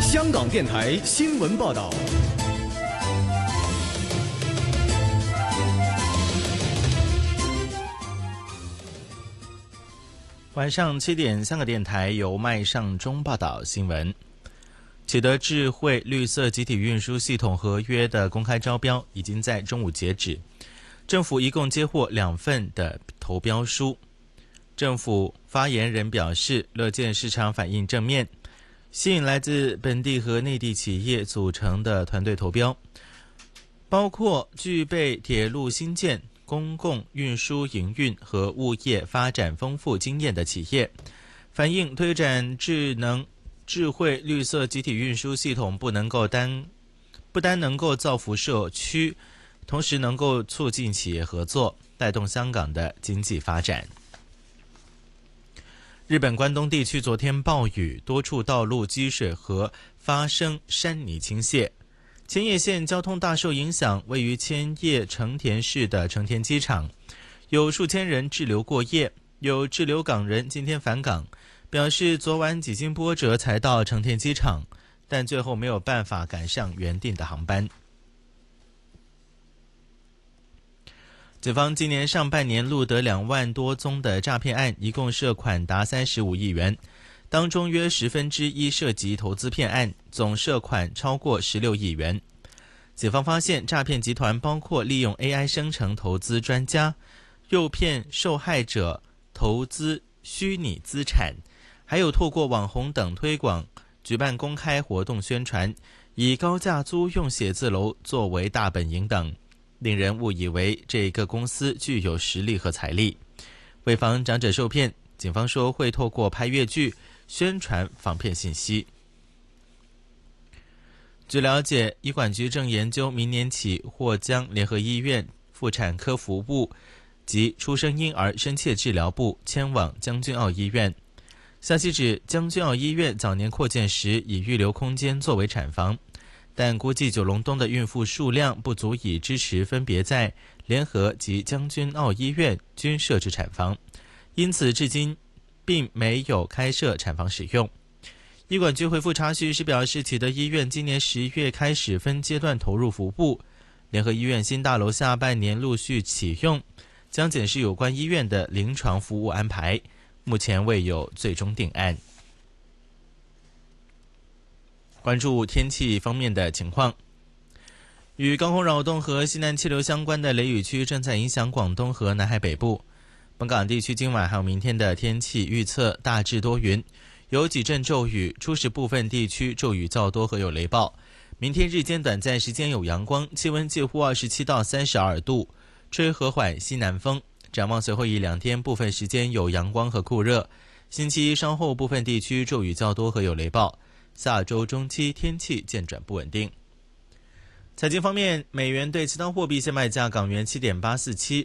香港电台新闻报道。 晚上7点，香港电台由麦尚中报道新闻。取得智慧绿色集体运输系统合约的公开招标已经在中午截止，政府一共接获2份的投标书。政府发言人表示，乐见市场反应正面，吸引来自本地和内地企业组成的团队投标，包括具备铁路新建、公共运输营运和物业发展丰富经验的企业，反映推展智慧绿色集体运输系统不单能够造福社区，同时能够促进企业合作，带动香港的经济发展。日本关东地区昨天暴雨，多处道路积水和发生山泥倾泻，千叶县交通大受影响。位于千叶成田市的成田机场有数千人滞留过夜，有滞留港人今天返港，表示昨晚几经波折才到成田机场，但最后没有办法赶上原定的航班。警方今年上半年录得2万多宗的诈骗案，一共涉款达35亿元，当中约1/10涉及投资骗案，总涉款超过16亿元。警方发现诈骗集团包括利用 AI 生成投资专家，诱骗受害者投资虚拟资产，还有透过网红等推广，举办公开活动宣传，以高价租用写字楼作为大本营等，令人误以为这个公司具有实力和财力。为防长者受骗，警方说会透过拍越剧宣传防骗信息。据了解，医管局正研究明年起或将联合医院妇产科服部及出生婴儿深切治疗部迁往将军澳医院。消息指，将军澳医院早年扩建时已预留空间作为产房，但估计九龙东的孕妇数量不足以支持分别在联合及将军澳医院均设置产房，因此至今并没有开设产房使用。医管局回复查询时表示，启德医院今年10月开始分阶段投入服务，联合医院新大楼下半年陆续启用，将检视有关医院的临床服务安排，目前未有最终定案。关注天气方面的情况，与高空扰动和西南气流相关的雷雨区正在影响广东和南海北部。本港地区今晚还有明天的天气预测大致多云，有几阵骤雨，初时部分地区骤雨较多和有雷暴。明天日间短暂时间有阳光，气温介乎27到32度，吹和缓西南风。展望随后1-2天部分时间有阳光和酷热，星期一稍后部分地区骤雨较多和有雷暴。下周中期天气渐转不稳定。财经方面，美元对其他货币现卖价：港元7.847，